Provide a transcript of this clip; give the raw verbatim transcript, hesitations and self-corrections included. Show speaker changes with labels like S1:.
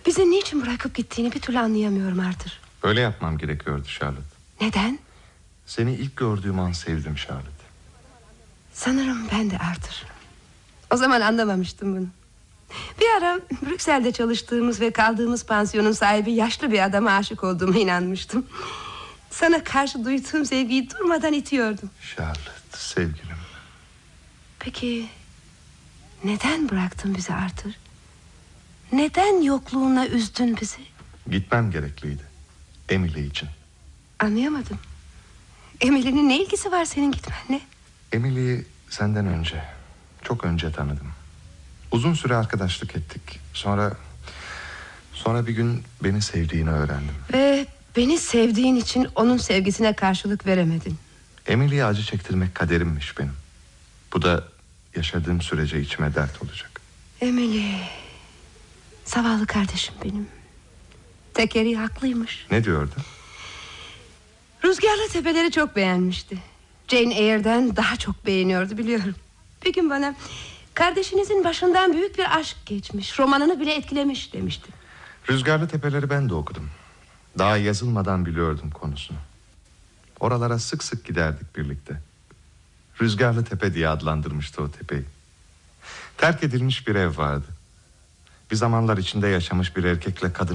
S1: Bizi niçin bırakıp gittiğini bir türlü anlayamıyorum Arthur.
S2: Öyle yapmam gerekiyordu Charlotte.
S1: Neden?
S2: Seni ilk gördüğüm an sevdim Charlotte.
S1: Sanırım ben de Arthur. O zaman anlamamıştım bunu. Bir ara Brüksel'de çalıştığımız ve kaldığımız pansiyonun sahibi yaşlı bir adama aşık olduğuma inanmıştım. Sana karşı duyduğum sevgiyi durmadan itiyordum.
S2: Charlotte, sevgilim.
S1: Peki neden bıraktın bizi Arthur? Neden yokluğunla üzdün bizi?
S2: Gitmem gerekliydi. Emily için.
S1: Anlayamadım. Emily'nin ne ilgisi var senin gitmenle?
S2: Emily'yi senden önce, çok önce tanıdım. Uzun süre arkadaşlık ettik. Sonra Sonra bir gün beni sevdiğini öğrendim.
S1: Ve beni sevdiğin için onun sevgisine karşılık veremedin.
S2: Emily'ye acı çektirmek kaderimmiş benim. Bu da yaşadığım sürece içime dert olacak.
S1: Emily, zavallı kardeşim benim. Tekeri haklıymış.
S2: Ne diyordu?
S1: Rüzgarlı Tepeleri çok beğenmişti. Jane Eyre'den daha çok beğeniyordu, biliyorum. Bir gün bana kardeşinizin başından büyük bir aşk geçmiş, romanını bile etkilemiş demişti.
S2: Rüzgarlı Tepeleri ben de okudum. Daha yazılmadan biliyordum konusunu. Oralara sık sık giderdik birlikte. Rüzgarlı Tepe diye adlandırmıştı o tepeyi. Terk edilmiş bir ev vardı. Bir zamanlar içinde yaşamış bir erkekle kadın